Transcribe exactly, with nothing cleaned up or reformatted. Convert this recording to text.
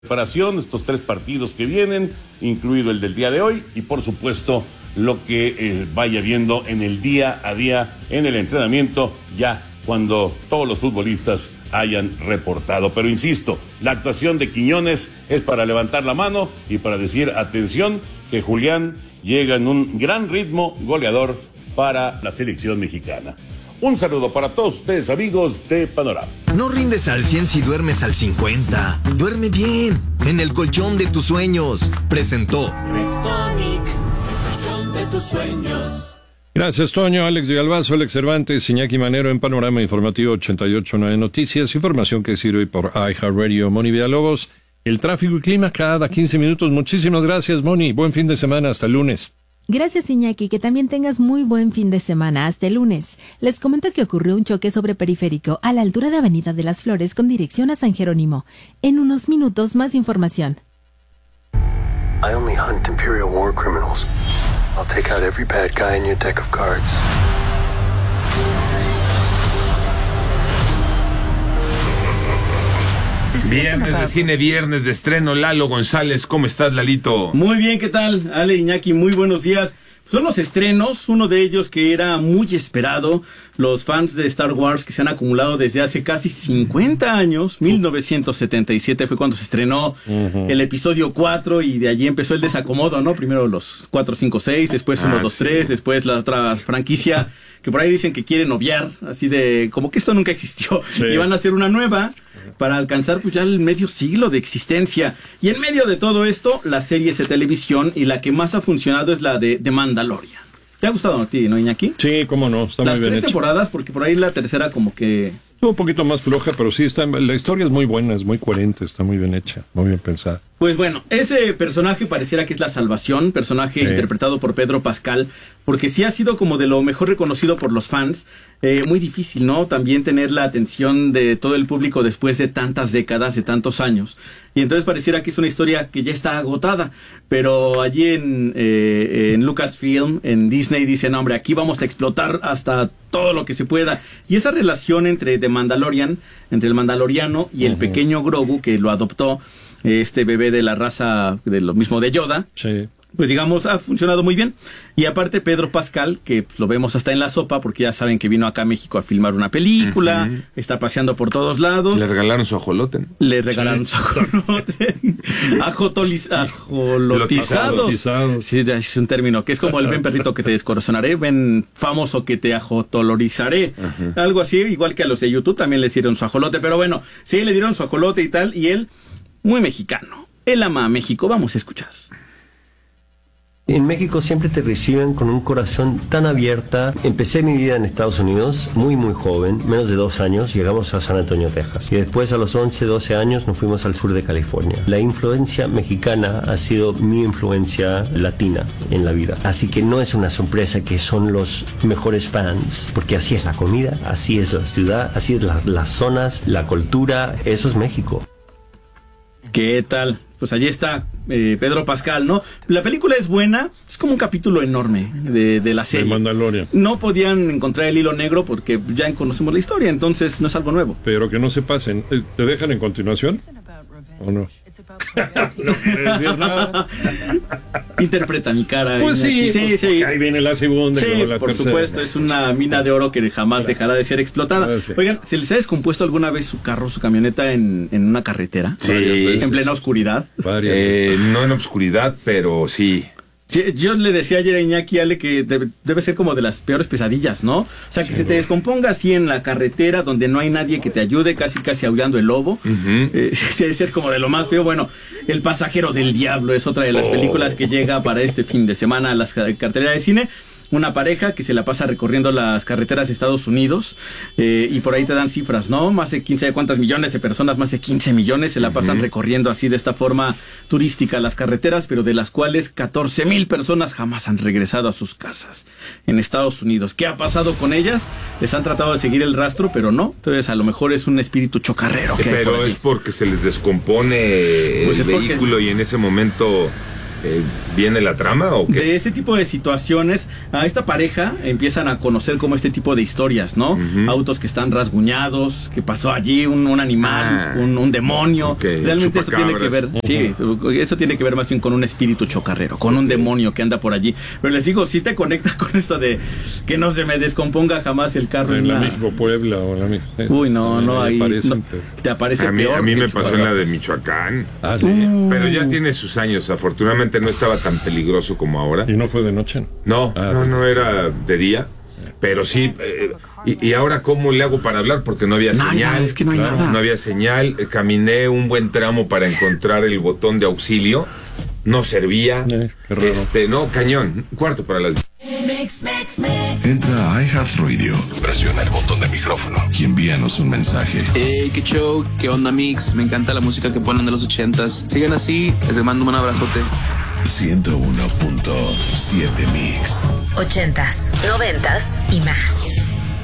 Preparación, estos tres partidos que vienen, incluido el del día de hoy, y por supuesto lo que eh, vaya viendo en el día a día, en el entrenamiento, ya cuando todos los futbolistas hayan reportado. Pero insisto, la actuación de Quiñones es para levantar la mano y para decir, atención, que Julián llega en un gran ritmo goleador para la selección mexicana. Un saludo para todos ustedes, amigos de Panorama. No rindes al cien si duermes al cincuenta. Duerme bien, en el colchón de tus sueños. Presentó Restonic, el colchón de tus sueños. Gracias, Toño, Alex Villalbazo, Alex Cervantes, Iñaki Manero en Panorama Informativo ochenta y ocho punto nueve Noticias. Información que sirve por iHeartRadio. Moni Villalobos, el tráfico y clima cada quince minutos. Muchísimas gracias, Moni. Buen fin de semana. Hasta el lunes. Gracias, Iñaki, que también tengas muy buen fin de semana. Hasta el lunes. Les comento que ocurrió un choque sobre Periférico a la altura de Avenida de las Flores con dirección a San Jerónimo. En unos minutos, más información. I only hunt Imperial war criminals. I'll take out every bad guy in your deck of cards. Viernes de cine, viernes de estreno. Lalo González, ¿cómo estás, Lalito? Muy bien, ¿qué tal? Ale, Iñaki, muy buenos días. Son los estrenos, uno de ellos que era muy esperado. Los fans de Star Wars que se han acumulado desde hace casi cincuenta años. mil novecientos setenta y siete fue cuando se estrenó uh-huh. el episodio cuatro y de allí empezó el desacomodo, ¿no? Primero los cuatro, cinco, seis, después uno, dos, tres, después la otra franquicia que por ahí dicen que quieren obviar, así de como que esto nunca existió. Sí. Y van a hacer una nueva para alcanzar pues ya el medio siglo de existencia. Y en medio de todo esto, las series de televisión, y la que más ha funcionado es la de, de Mandalorian. ¿Te ha gustado a ti, no, Iñaki? Sí, cómo no, está Las muy bien tres hecho. temporadas, porque por ahí la tercera como que... Un poquito más floja, pero sí, está, la historia es muy buena, es muy coherente, está muy bien hecha, muy bien pensada. Pues bueno, ese personaje pareciera que es la salvación, personaje sí. interpretado por Pedro Pascal, porque sí ha sido como de lo mejor reconocido por los fans. Eh, muy difícil, ¿no? También tener la atención de todo el público después de tantas décadas, de tantos años. Y entonces pareciera que es una historia que ya está agotada, pero allí en, eh, en Lucasfilm, en Disney, dicen, hombre, aquí vamos a explotar hasta todo lo que se pueda. Y esa relación entre The Mandalorian, entre el mandaloriano y el uh-huh. pequeño Grogu, que lo adoptó, este bebé de la raza, de lo mismo de Yoda, sí. pues digamos, ha funcionado muy bien. Y aparte Pedro Pascal, que pues, lo vemos hasta en La Sopa, porque ya saben que vino acá a México a filmar una película, uh-huh. está paseando por todos lados. Le regalaron su ajolote, ¿no? Le regalaron sí. su ajolote. Ajotoliz, ajolotizado. Sí, es un término, que es como el ven perrito que te descorazonaré, ven famoso que te ajotolorizaré. Uh-huh. Algo así, igual que a los de YouTube también les dieron su ajolote, pero bueno, sí, le dieron su ajolote y tal, y él, muy mexicano. Él ama a México, vamos a escuchar. En México siempre te reciben con un corazón tan abierta. Empecé mi vida en Estados Unidos muy muy joven, menos de dos años, llegamos a San Antonio, Texas. Y después a los once, doce años nos fuimos al sur de California. La influencia mexicana ha sido mi influencia latina en la vida. Así que no es una sorpresa que son los mejores fans, porque así es la comida, así es la ciudad, así es las, las zonas, la cultura, eso es México. ¿Qué tal? Pues allí está eh, Pedro Pascal, ¿no? La película es buena, es como un capítulo enorme de, de la serie. De Mandalorian. No podían encontrar el hilo negro porque ya conocemos la historia, entonces no es algo nuevo. Pero que no se pasen. ¿Te dejan en continuación? ¿O no? No quiere decir nada. Interpreta mi cara. Pues sí, sí, pues sí. Ahí viene la segunda. Sí, y la por tercera. supuesto, es una mina de oro que jamás dejará de ser explotada. Sí. Oigan, ¿se les ha descompuesto alguna vez su carro, su camioneta en, en una carretera? Sí. En plena oscuridad. Eh, no en obscuridad, pero sí. Sí, yo le decía ayer a Iñaki, Ale, que debe, debe ser como de las peores pesadillas, ¿no? O sea, que sí, se te descomponga así en la carretera donde no hay nadie que te ayude, casi casi aullando el lobo. Uh-huh. Eh, sí, debe ser como de lo más feo. Bueno, El pasajero del diablo es otra de las oh. películas que llega para este fin de semana a las carteleras de cine. Una pareja que se la pasa recorriendo las carreteras de Estados Unidos eh, y por ahí te dan cifras, ¿no? Más de quince, ¿cuántas millones de personas? Más de quince millones se la pasan uh-huh. recorriendo así de esta forma turística las carreteras, pero de las cuales catorce mil personas jamás han regresado a sus casas en Estados Unidos. ¿Qué ha pasado con ellas? Les han tratado de seguir el rastro, pero no. Entonces a lo mejor es un espíritu chocarrero. Que pero es porque se les descompone pues el vehículo porque... y en ese momento... eh, viene la trama o qué? De ese tipo de situaciones, a esta pareja empiezan a conocer como este tipo de historias, ¿no? Uh-huh. Autos que están rasguñados, que pasó allí un, un animal, ah, un, un demonio. Okay. Realmente eso tiene que ver, uh-huh. sí, eso tiene que ver más bien con un espíritu chocarrero, con un demonio que anda por allí. Pero les digo, sí te conecta con esto de que no se me descomponga jamás el carro. En, en la misma Puebla o la misma. Eh, Uy, no, no, ahí no, te aparece a mí, peor. A mí me pasó en la de Michoacán. Ah, sí. uh. Pero ya tiene sus años, afortunadamente no estaba tan peligroso como ahora. ¿Y no fue de noche? No, ah, no, no era de día. Pero sí, eh, y, y ahora ¿cómo le hago para hablar? Porque no había nada, señal. Es que no hay claro, nada. No había señal. Eh, caminé un buen tramo para encontrar el botón de auxilio. No servía. Eh, qué raro. Este, no, cañón. Cuarto para las... Entra a iHeartRadio, presiona el botón de micrófono y envíanos un mensaje. Hey, qué show, qué onda, Mix. Me encanta la música que ponen de los ochentas. Sigan así, les mando un abrazote. ciento uno punto siete Mix. Ochentas, noventas y más.